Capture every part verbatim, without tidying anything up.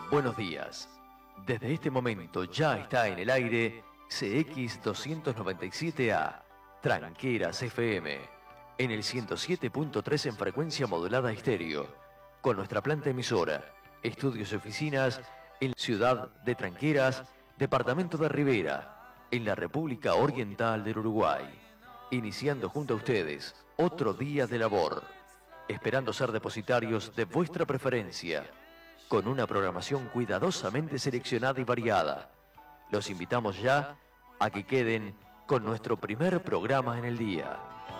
Buenos días. Desde este momento ya está en el aire C X doscientos noventa y siete A, Tranqueras F M, en el ciento siete punto tres en frecuencia modulada estéreo, con nuestra planta emisora, estudios y oficinas en la ciudad de Tranqueras, departamento de Rivera, en la República Oriental del Uruguay, iniciando junto a ustedes otro día de labor, esperando ser depositarios de vuestra preferencia, con una programación cuidadosamente seleccionada y variada. Los invitamos ya a que queden con nuestro primer programa en el día.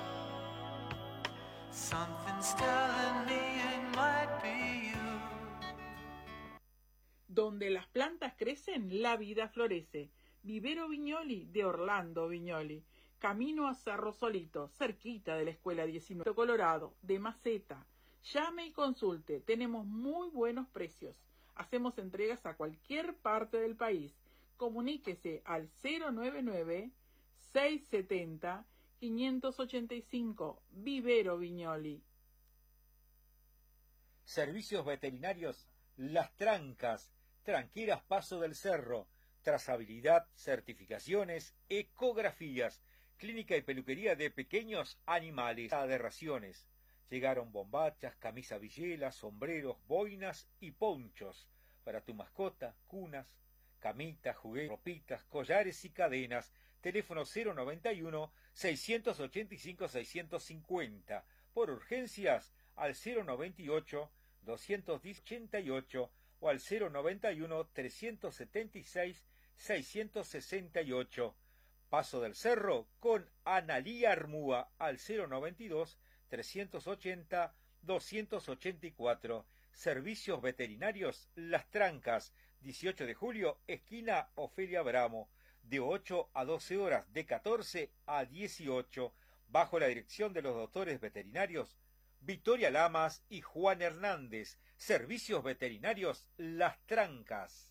Donde las plantas crecen, la vida florece. Vivero Viñoli de Orlando Viñoli. Camino a Cerro Solito, cerquita de la Escuela diecinueve. Colorado, de maceta. Llame y consulte, tenemos muy buenos precios. Hacemos entregas a cualquier parte del país. Comuníquese al cero nueve nueve, seis siete cero, cinco ocho cinco, Vivero Viñoli. Servicios veterinarios Las Trancas, Tranqueras Paso del Cerro, trazabilidad, certificaciones, ecografías, clínica y peluquería de pequeños animales, de raciones. Llegaron bombachas, camisa villela, sombreros, boinas y ponchos para tu mascota, cunas, camitas, juguetes, ropitas, collares y cadenas. Teléfono cero noventa y uno, seiscientos ochenta y cinco, seiscientos cincuenta. Por urgencias al cero noventa y ocho, doscientos diez, ochenta y ocho o al cero noventa y uno, trescientos setenta y seis, seiscientos sesenta y ocho. Paso del Cerro con Analía Armúa al cero noventa y dos, trescientos ochenta, doscientos ochenta y cuatro. Servicios veterinarios Las Trancas, dieciocho de julio, esquina Ofelia Bramo, de ocho a doce horas, de catorce a dieciocho, bajo la dirección de los doctores veterinarios Victoria Lamas y Juan Hernández. Servicios veterinarios Las Trancas.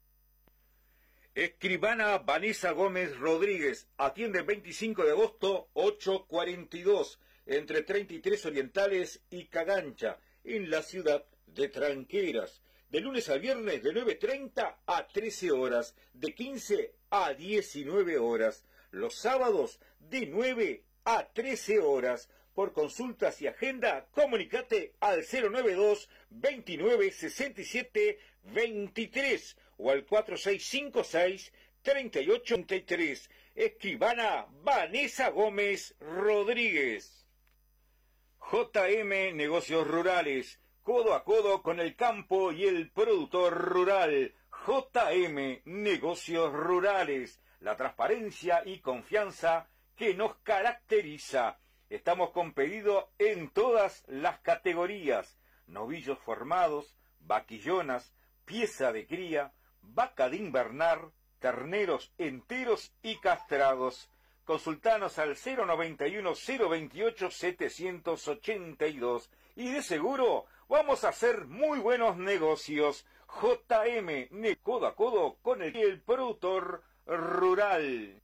Escribana Vanessa Gómez Rodríguez, atiende veinticinco de agosto, ocho cuarenta y dos, entre treinta y tres Orientales y Cagancha, en la ciudad de Tranqueras, de lunes a viernes de nueve treinta a trece horas, de quince a diecinueve horas, los sábados de nueve a trece horas. Por consultas y agenda, comunicate al cero noventa y dos, veintinueve, sesenta y siete, veintitrés o al cuatro seis cinco seis, treinta y ocho treinta y tres. Escribana Vanessa Gómez Rodríguez. J M Negocios Rurales, codo a codo con el campo y el productor rural. J M Negocios Rurales, la transparencia y confianza que nos caracteriza. Estamos con pedido en todas las categorías: novillos formados, vaquillonas, pieza de cría, vaca de invernar, terneros enteros y castrados. Consultanos al cero noventa y uno, cero veintiocho, setecientos ochenta y dos y de seguro vamos a hacer muy buenos negocios. J M, codo a codo con el, el productor rural.